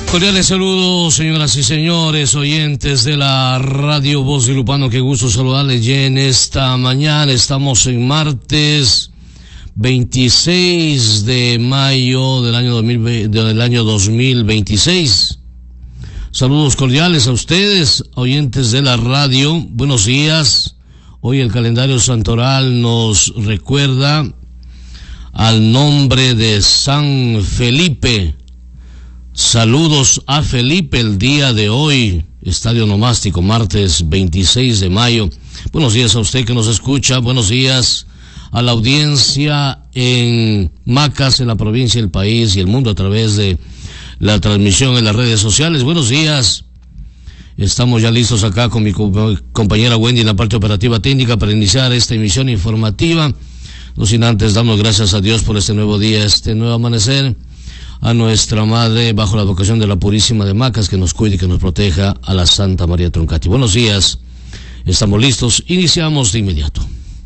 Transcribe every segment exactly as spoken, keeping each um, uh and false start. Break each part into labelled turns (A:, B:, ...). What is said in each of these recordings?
A: Cordiales saludos, señoras y señores, oyentes de la Radio Voz Guilupano. Qué gusto saludarles ya en esta mañana. Estamos en martes veintiséis de mayo del año dos mil veinte, del año dos mil veintiséis. Saludos cordiales a ustedes, oyentes de la radio. Buenos días. Hoy el calendario santoral nos recuerda al nombre de San Felipe. Saludos a Felipe el día de hoy, Estadio Nomástico, martes veintiséis de mayo. Buenos días a usted que nos escucha, buenos días a la audiencia en Macas, en la provincia, el país y el mundo a través de la transmisión en las redes sociales. Buenos días, estamos ya listos acá con mi compañera Wendy en la parte operativa técnica para iniciar esta emisión informativa. No sin antes darnos gracias a Dios por este nuevo día, este nuevo amanecer. A nuestra Madre, bajo la advocación de la Purísima de Macas, que nos cuide y que nos proteja, a la Santa María Troncati. Buenos días, estamos listos, iniciamos de inmediato.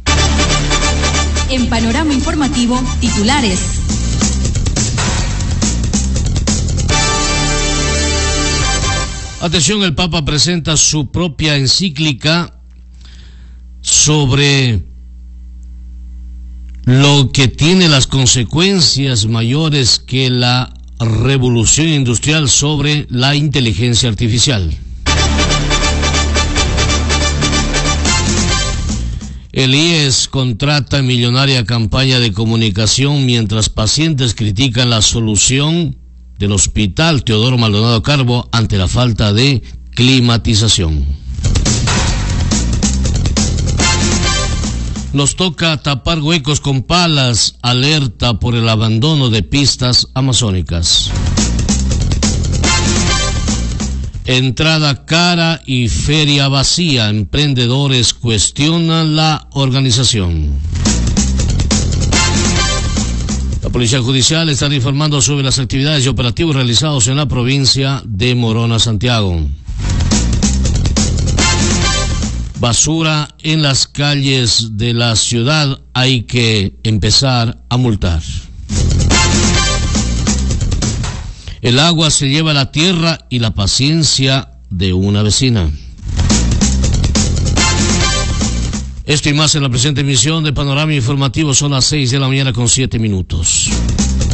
B: En Panorama Informativo, titulares.
A: Atención, el Papa presenta su propia encíclica sobre lo que tiene las consecuencias mayores que la revolución industrial sobre la inteligencia artificial. El I E S contrata millonaria campaña de comunicación mientras pacientes critican la solución del Hospital Teodoro Maldonado Carbo ante la falta de climatización. Nos toca tapar huecos con palas, alerta por el abandono de pistas amazónicas. Entrada cara y feria vacía, emprendedores cuestionan la organización. La Policía Judicial está informando sobre las actividades y operativos realizados en la provincia de Morona, Santiago. Basura en las calles de la ciudad, hay que empezar a multar. El agua se lleva la tierra y la paciencia de una vecina. Esto y más en la presente emisión de Panorama Informativo. Son las seis de la mañana con siete minutos.